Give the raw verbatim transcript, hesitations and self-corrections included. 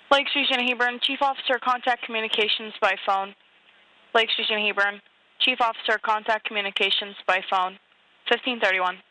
Lake Station Hebron, Chief Officer, contact communications by phone. Lake Station Hebron, Chief Officer, contact communications by phone. fifteen thirty-one.